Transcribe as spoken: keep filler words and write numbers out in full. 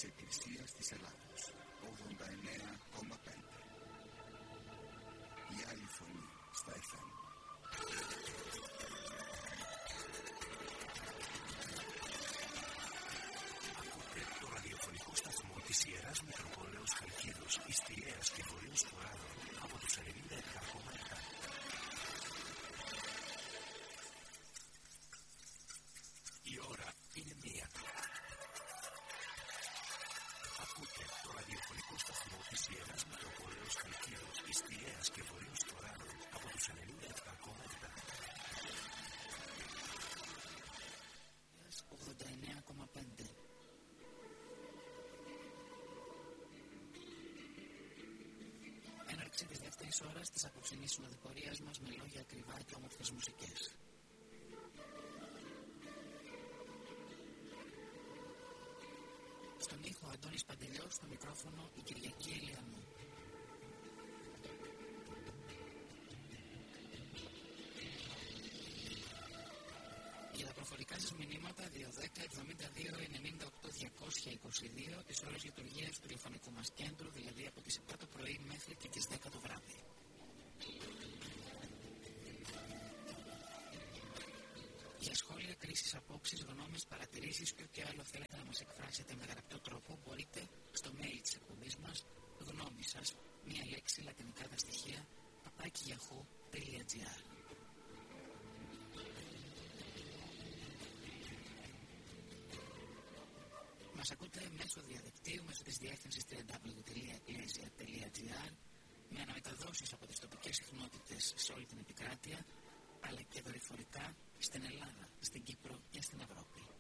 της Εκκλησίας της Ελλάδος, ογδόντα εννέα κόμμα πέντε. Η άλλη φωνή στα εφ εμ. Ακούτε το ραδιοφωνικό σταθμό της Ιεράς Μητροπόλεως Χαλκίδος, Ιστιαίας και Βορείου Σποράδων από τους ενενήντα επτά κόμμα επτά. Η ώρα είναι μία. Ακούτε το ραδιοφωνικό σταθμό της Ιεράς Μητροπόλεως Χαλκίδος, Ιστιαίας και Βορείου Σποράδων από τους ενενήντα επτά κόμμα επτά. ογδόντα εννέα κόμμα πέντε. Έναρξη της δεύτερης ώρας της απόψινής συνοδοιπορίας μας με λόγια ακριβά και όμορφες μουσικές. Στον ήχο Αντώνης Παντελιός, στο μικρόφωνο η Κυριακή Ελιανού. Για τα προφορικά σας μηνύματα δύο δέκα εβδομήντα δύο ενενήντα οκτώ διακόσια είκοσι δύο τις ώρες λειτουργίας του τηλεφωνικού μας κέντρου, δηλαδή από τις επτά το πρωί μέχρι και τις δέκα το βράδυ. Για σχόλια, κρίσεις, απόψεις, γνώμες, παρατηρήσεις και ό,τι άλλο θέλετε να μας εκφράσετε με γραπτό τρόπο, μπορείτε στο mail της εκπομπής μας, γνώμη σας, μία λέξη, λατινικά τα στοιχεία, παπάκι γιαχού τελεία τζι άρ. Μας ακούτε μέσω διαδικτύου, μέσω της διεύθυνσης double-u double-u double-u τελεία εκκλέσια τελεία τζι άρ, με αναμεταδόσεις από τις τοπικές συχνότητες σε όλη την επικράτεια, αλλά και δορυφορικά στην Ελλάδα, στην Κύπρο και στην Ευρώπη.